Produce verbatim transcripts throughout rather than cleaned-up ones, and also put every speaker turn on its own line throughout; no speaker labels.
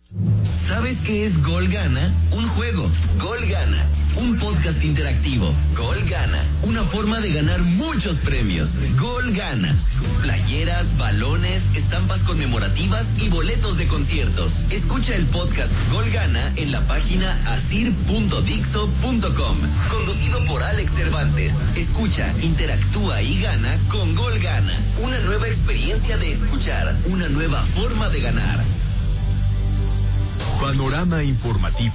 ¿Sabes qué es Gol Gana? Un juego. Gol Gana. Un podcast interactivo. Gol Gana. Una forma de ganar muchos premios. Gol Gana. Playeras, balones, estampas conmemorativas y boletos de conciertos. Escucha el podcast Gol Gana en la página asir punto dixo punto com. Conducido por Alex Cervantes. Escucha, interactúa y gana con Gol Gana. Una nueva experiencia de escuchar. Una nueva forma de ganar.
Panorama informativo.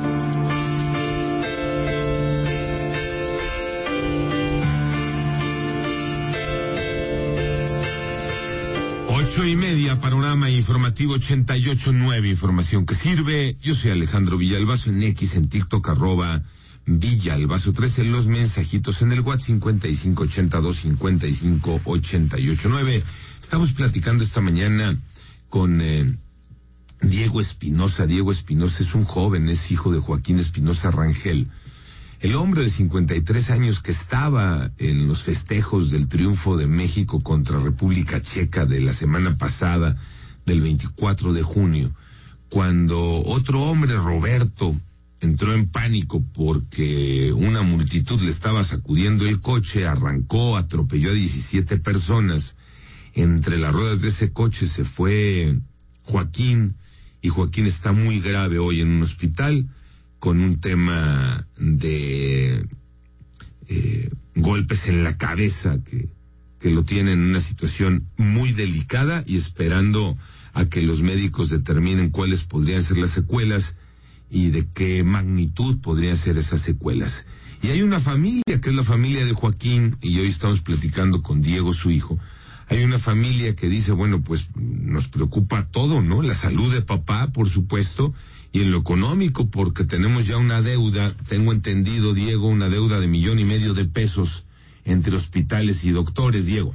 Ocho y media, Panorama informativo ochenta y ocho nueve, información que sirve. Yo soy Alejandro Villalbazo en X, en TikTok, arroba Villalbazo trece, los mensajitos en el WhatsApp cincuenta y cinco ochenta y dos cincuenta y cinco ochenta y ocho nueve. Estamos platicando esta mañana con eh, Diego Espinosa. Diego Espinosa es un joven, es hijo de Joaquín Espinosa Rangel, el hombre de cincuenta y tres años que estaba en los festejos del triunfo de México contra República Checa de la semana pasada, del veinticuatro de junio, cuando otro hombre, Roberto, entró en pánico porque una multitud le estaba sacudiendo el coche, arrancó, atropelló a diecisiete personas. Entre las ruedas de ese coche se fue Joaquín, y Joaquín está muy grave hoy en un hospital con un tema de eh, golpes en la cabeza que, que lo tiene en una situación muy delicada y esperando a que los médicos determinen cuáles podrían ser las secuelas y de qué magnitud podrían ser esas secuelas. Y hay una familia, que es la familia de Joaquín, y hoy estamos platicando con Diego, su hijo. Hay una familia que dice, bueno, pues nos preocupa todo, ¿no? La salud de papá, por supuesto, y en lo económico, porque tenemos ya una deuda, tengo entendido, Diego, una deuda de millón y medio de pesos entre hospitales y doctores, Diego.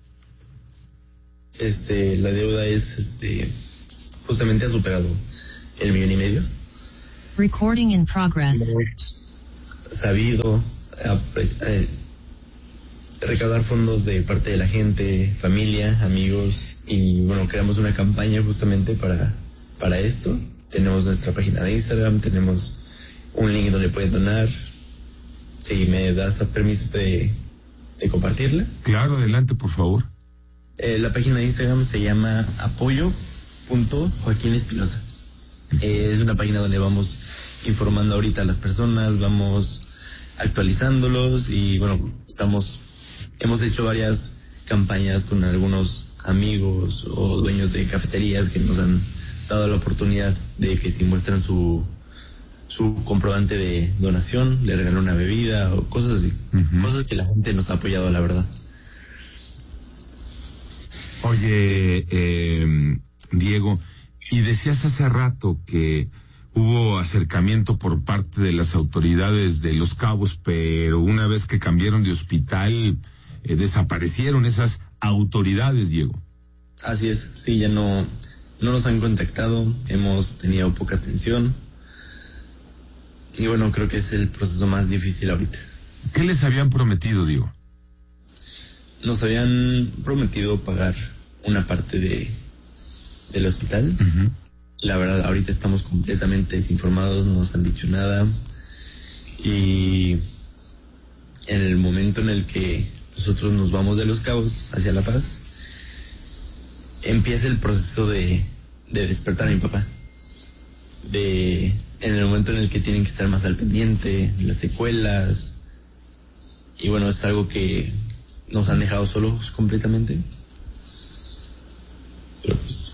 Este, la deuda es, este, justamente ha superado el millón y medio.
Recording in progress.
Sabido, eh, recaudar fondos de parte de la gente, familia, amigos, y bueno, creamos una campaña justamente para, para esto. Tenemos nuestra página de Instagram, tenemos un link donde pueden donar. Si me das permiso de, de compartirla.
Claro, adelante, por favor.
Eh, la página de Instagram se llama apoyo punto joaquín espinosa. Eh, es una página donde vamos informando ahorita a las personas, vamos actualizándolos y bueno, estamos, hemos hecho varias campañas con algunos amigos o dueños de cafeterías que nos han dado la oportunidad de que si muestran su su comprobante de donación, le regalan una bebida o cosas así, uh-huh. Cosas que la gente nos ha apoyado, la verdad.
Oye, eh, Diego, y decías hace rato que hubo acercamiento por parte de las autoridades de Los Cabos, pero una vez que cambiaron de hospital, eh, desaparecieron esas autoridades, Diego.
Así es, sí, ya no, no nos han contactado, hemos tenido poca atención, y bueno, creo que es el proceso más difícil ahorita.
¿Qué les habían prometido, Diego?
Nos habían prometido pagar una parte de del hospital. Uh-huh. La verdad, ahorita estamos completamente desinformados, no nos han dicho nada. Y en el momento en el que nosotros nos vamos de Los Cabos hacia La Paz, empieza el proceso de, de despertar a mi papá. De, en el momento en el que tienen que estar más al pendiente, de las secuelas. Y bueno, es algo que nos han dejado solos completamente. Pero pues...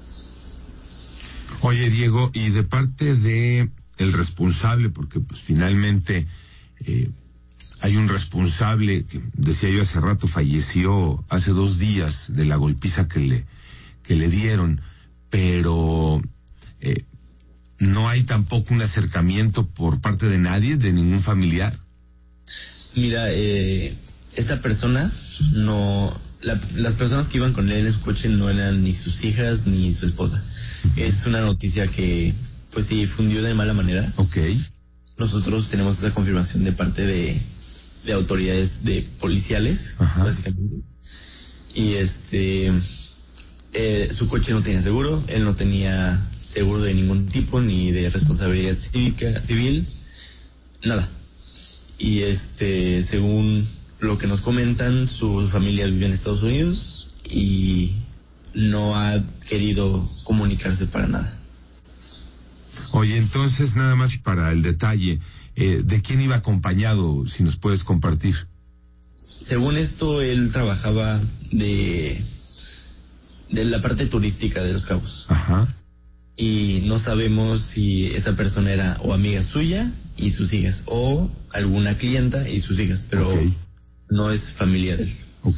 Oye, Diego, y de parte de el responsable, porque pues finalmente eh, hay un responsable que, decía yo hace rato, falleció hace dos días de la golpiza que le que le dieron, pero eh, no hay tampoco un acercamiento por parte de nadie, de ningún familiar.
Mira, eh, esta persona no, la, las personas que iban con él en su coche no eran ni sus hijas ni su esposa. Es una noticia que, pues, se difundió de mala manera.
Okay.
Nosotros tenemos esa confirmación de parte de, de autoridades de policiales, ajá, básicamente. Y este, eh, su coche no tenía seguro, él no tenía seguro de ningún tipo, ni de responsabilidad cívica, civil, nada. Y este, según lo que nos comentan, su familia vive en Estados Unidos y no ha querido comunicarse para nada.
Oye, entonces nada más para el detalle, eh, ¿de quién iba acompañado, si nos puedes compartir?
Según esto, él trabajaba de, de la parte turística de Los Cabos.
Ajá.
Y no sabemos si esa persona era o amiga suya y sus hijas, o alguna clienta y sus hijas, pero okay, no es familia de él.
Ok.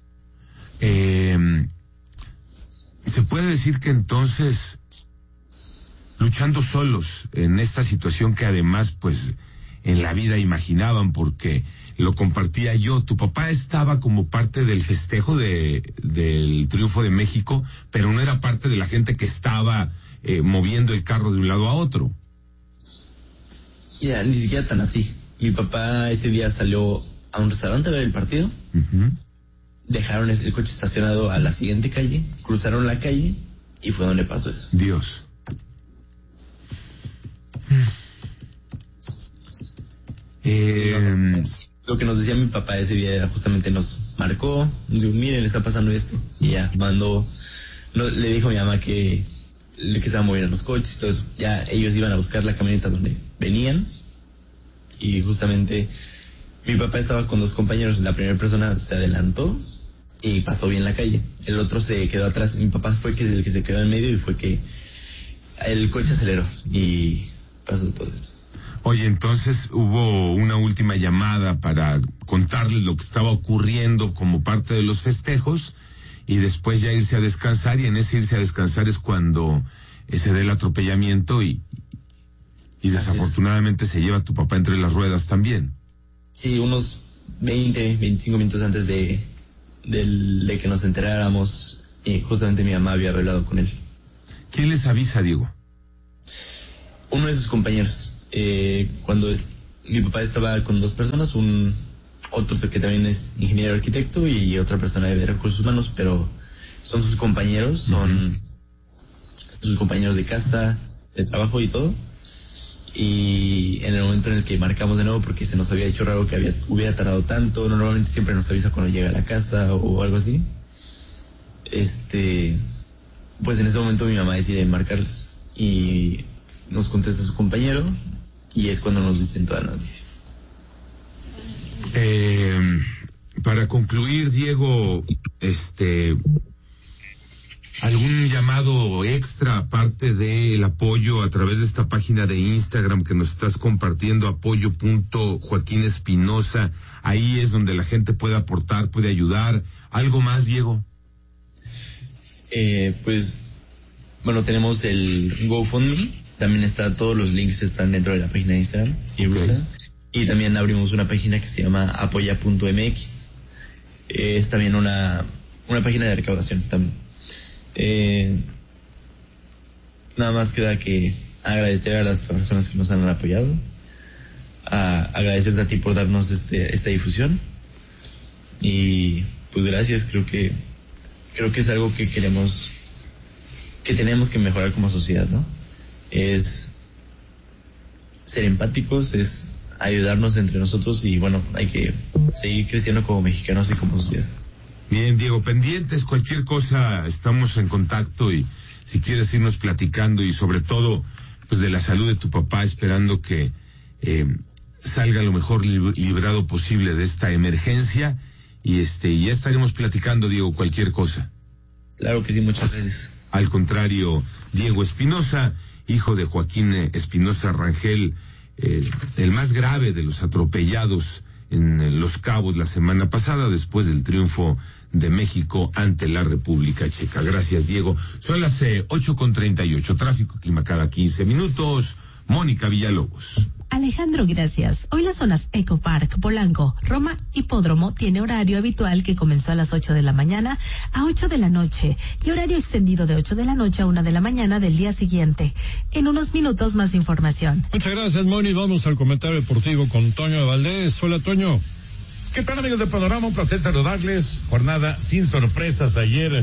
Eh, ¿Se puede decir que entonces, luchando solos en esta situación que además, pues, en la vida imaginaban, porque lo compartía yo, tu papá estaba como parte del festejo de del triunfo de México, pero no era parte de la gente que estaba eh, moviendo el carro de un lado a otro?
Ya, ni siquiera tan así. Mi papá ese día salió a un restaurante a ver el partido.
Uh-huh.
Dejaron el coche estacionado a la siguiente calle, cruzaron la calle y fue donde pasó eso.
Dios. Eh,
Lo que nos decía mi papá ese día era justamente nos marcó, nos dijo, miren, le está pasando esto. Y ya, mandó, no, le dijo a mi mamá que, que estaban moviendo los coches y todo eso. Ya ellos iban a buscar la camioneta donde venían y justamente mi papá estaba con dos compañeros. La primera persona se adelantó y pasó bien la calle. El otro se quedó atrás. Mi papá fue que el que se quedó en medio y fue que el coche aceleró y pasó todo esto.
Oye, entonces hubo una última llamada para contarles lo que estaba ocurriendo como parte de los festejos y después ya irse a descansar, y en ese irse a descansar es cuando eh, se da el atropellamiento y, y desafortunadamente se lleva a tu papá entre las ruedas también.
Sí, unos veinte, veinticinco minutos antes de, de, de que nos enteráramos, y justamente mi mamá había hablado con él.
¿Quién les avisa, Diego?
Uno de sus compañeros. Eh, cuando es, mi papá estaba con dos personas, un otro que también es ingeniero arquitecto y otra persona de recursos humanos, pero son sus compañeros, son uh-huh. sus compañeros de casa, de trabajo y todo. Y en el momento en el que marcamos de nuevo, porque se nos había hecho raro que había, hubiera tardado tanto, normalmente siempre nos avisa cuando llega a la casa o algo así, este, pues en ese momento mi mamá decide marcarles y nos contesta su compañero y es cuando nos dicen toda la noticia.
Eh, para concluir, Diego, este, ¿algún llamado extra aparte del apoyo a través de esta página de Instagram que nos estás compartiendo, apoyo punto Joaquín Espinosa? Ahí es donde la gente puede aportar, puede ayudar. ¿Algo más, Diego?
Eh, pues, bueno, tenemos el GoFundMe. También está, todos los links están dentro de la página de Instagram, si okay. gustan. Y también abrimos una página que se llama apoya punto m x. Eh, es también una, una página de recaudación también. Eh, nada más queda que agradecer a las personas que nos han apoyado, a agradecerte a ti por darnos este, esta difusión. Y pues gracias, creo que, creo que es algo que queremos, que tenemos que mejorar como sociedad, ¿no? Es ser empáticos, es ayudarnos entre nosotros y bueno, hay que seguir creciendo como mexicanos y como sociedad.
Bien, Diego, pendientes, cualquier cosa, estamos en contacto y si quieres irnos platicando y sobre todo, pues de la salud de tu papá, esperando que eh, salga lo mejor lib- librado posible de esta emergencia y este, ya estaremos platicando, Diego, cualquier cosa.
Claro que sí, muchas gracias.
Al contrario, Diego Espinosa, hijo de Joaquín Espinosa Rangel, eh, el más grave de los atropellados en Los Cabos la semana pasada, después del triunfo de México ante la República Checa. Gracias, Diego. Son las eh, ocho con treinta y ocho, tráfico, clima cada quince minutos. Mónica Villalobos.
Alejandro, gracias. Hoy las zonas Eco Park, Polanco, Roma, Hipódromo tiene horario habitual que comenzó a las ocho de la mañana a ocho de la noche y horario extendido de ocho de la noche a una de la mañana del día siguiente. En unos minutos más información.
Muchas gracias, Moni. Vamos al comentario deportivo con Toño Valdés. Hola, Toño.
¿Qué tal, amigos de Panorama? Un placer saludarles. Jornada sin sorpresas ayer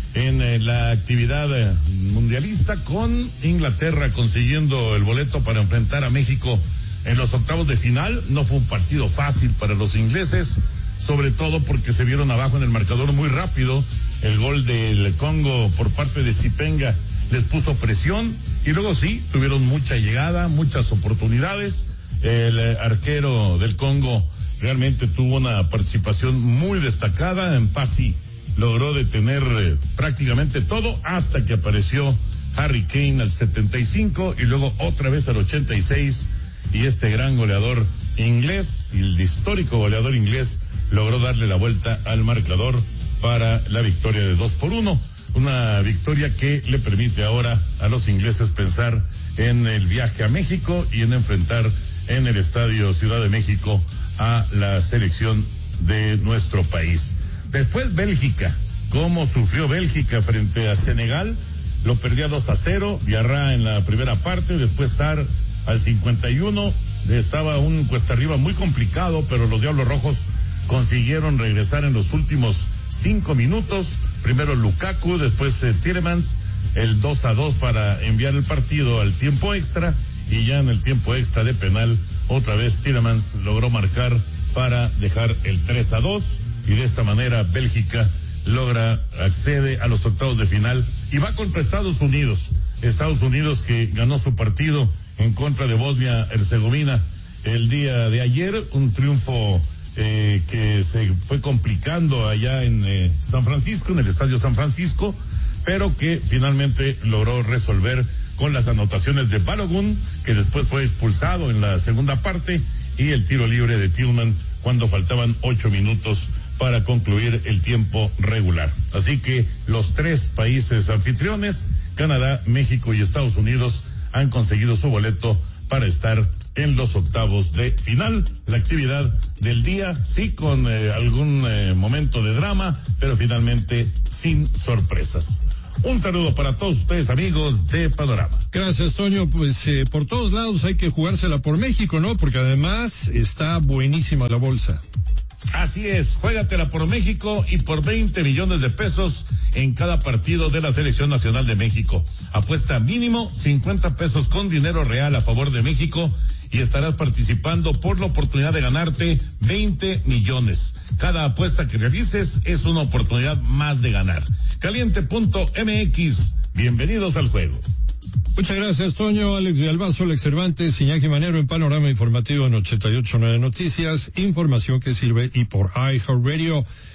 en eh, la actividad eh, mundialista, con Inglaterra consiguiendo el boleto para enfrentar a México en los octavos de final. No fue un partido fácil para los ingleses, sobre todo porque se vieron abajo en el marcador muy rápido. El gol del Congo por parte de Zipenga les puso presión y luego sí, tuvieron mucha llegada, muchas oportunidades. El arquero del Congo realmente tuvo una participación muy destacada. En Pasi logró detener eh, prácticamente todo hasta que apareció Harry Kane al setenta y cinco y luego otra vez al ochenta y seis, y este gran goleador inglés, el histórico goleador inglés, logró darle la vuelta al marcador para la victoria de dos por uno. Una victoria que le permite ahora a los ingleses pensar en el viaje a México y en enfrentar en el Estadio Ciudad de México a la selección de nuestro país. Después Bélgica, cómo sufrió Bélgica frente a Senegal, lo perdía dos a cero, Diarra en la primera parte, después Sarr al cincuenta y uno, estaba un cuesta arriba muy complicado, pero los Diablos Rojos consiguieron regresar en los últimos cinco minutos, primero Lukaku, después eh, Tielemans, el dos a dos para enviar el partido al tiempo extra, y ya en el tiempo extra de penal, otra vez Tielemans logró marcar para dejar el tres a dos, y de esta manera Bélgica logra, accede a los octavos de final y va contra Estados Unidos. Estados Unidos que ganó su partido en contra de Bosnia-Herzegovina el día de ayer, un triunfo eh, que se fue complicando allá en eh, San Francisco, en el Estadio San Francisco, pero que finalmente logró resolver con las anotaciones de Balogun, que después fue expulsado en la segunda parte, y el tiro libre de Tillman cuando faltaban ocho minutos para concluir el tiempo regular. Así que los tres países anfitriones, Canadá, México y Estados Unidos, han conseguido su boleto para estar en los octavos de final. La actividad del día, sí, con eh, algún eh, momento de drama, pero finalmente sin sorpresas. Un saludo para todos ustedes, amigos de Panorama.
Gracias, Toño. Pues eh, por todos lados hay que jugársela por México, ¿no? Porque además está buenísima la bolsa.
Así es, juégatela por México y por veinte millones de pesos en cada partido de la Selección Nacional de México. Apuesta mínimo cincuenta pesos con dinero real a favor de México y estarás participando por la oportunidad de ganarte veinte millones. Cada apuesta que realices es una oportunidad más de ganar. Caliente punto M X, bienvenidos al juego.
Muchas gracias, Toño. Alex Villalbazo, Alex Cervantes, Iñaki Manero en Panorama Informativo en ochenta y ocho punto nueve Noticias, información que sirve y por iHeartRadio.